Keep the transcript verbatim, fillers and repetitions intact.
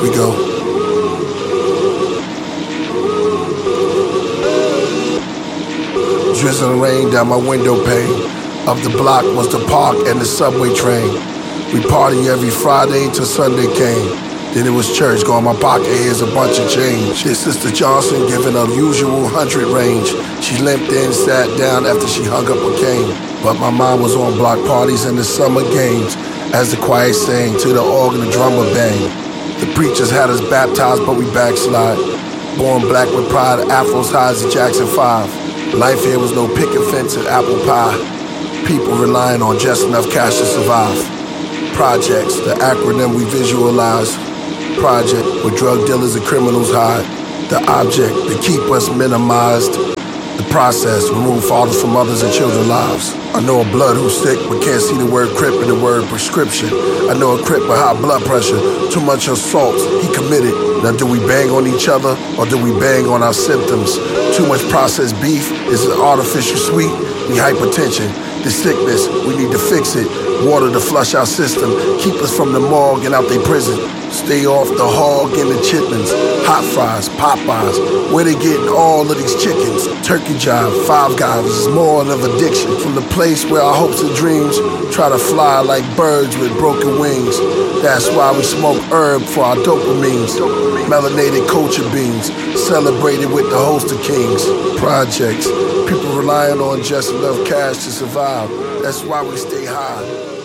we go. Drizzling rain down my window pane. Up the block was the park and the subway train. We party every Friday till Sunday came. Then it was church, go in my pocket, here's a bunch of change. This Sister Johnson giving her usual hundred range. She limped in, sat down after she hung up a cane. But my mom was on block parties and the summer games. As the choir sang, to the organ the drummer bang. The preachers had us baptized, but we backslide. Born black with pride, afros high as a Jackson five. Life here was no picket fence and apple pie. People relying on just enough cash to survive. Projects, the acronym we visualize. Project, where drug dealers and criminals hide. The object, to keep us minimized. The process, remove fathers from mothers and children's lives. I know a blood who's sick, but can't see the word crip in the word prescription. I know a crip with high blood pressure, too much assault, he committed. Now do we bang on each other, or do we bang on our symptoms? Too much processed beef, is it artificial sweet? We hypertension, the sickness, we need to fix it. Water to flush our system, keep us from the morgue and out they prison. Stay off the hog and the chitlins, hot fries, Popeyes. Where they getting all of these chickens? Turkey Jive, Five Guys is more of addiction. From the place where our hopes and dreams try to fly like birds with broken wings. That's why we smoke herb for our dopamines. Melanated culture beans, celebrated with the host of kings. Projects, people relying on just enough cash to survive. That's why we stay high.